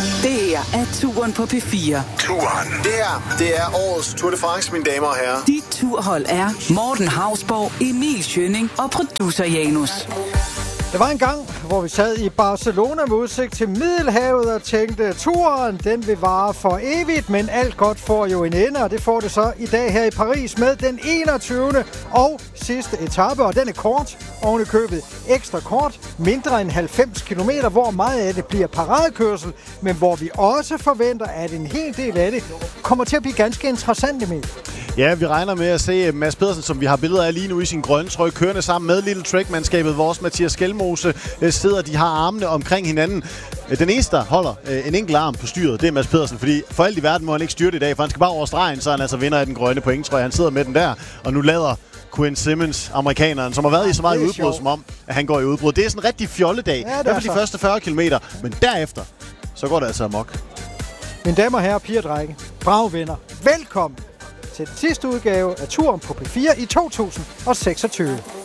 Det her er Turen på P4. Turen. Det er årets Tour de France, mine damer og herrer. Dit turhold er Morten Hausborg, Emil Schønning og producer Janus. Der var en gang, hvor vi sad i Barcelona med udsigt til Middelhavet og tænkte, turen den vil vare for evigt, men alt godt får jo en ende, og det får det så i dag her i Paris med den 21. og sidste etape, og den er kort, oven i købet ekstra kort, mindre end 90 km, hvor meget af det bliver paradekørsel, men hvor vi også forventer, at en hel del af det kommer til at blive ganske interessant, Emil. Ja, vi regner med at se Mads Pedersen, som vi har billeder af lige nu i sin grønne trøje, kørende sammen med Little Trek-mandskabet. Vores Mathias Skelmose sidder, de har armene omkring hinanden. Den eneste, der holder en enkelt arm på styret, det er Mads Pedersen, fordi for alt i verden må han ikke styre det i dag, for han skal bare over stregen, så han altså vinder af den grønne pointtrøje. Han sidder med den der, og nu lader Quinn Simmons, amerikaneren, som har været i så meget udbrud, som om at han går i udbrud. Det er sådan en rigtig fjolledag, i hvert fald de første 40 kilometer, men derefter, så går det altså amok. Mine damer og herrer, piger og drenge, bravo venner, velkommen til den sidste udgave af Turen på P4 i 2026.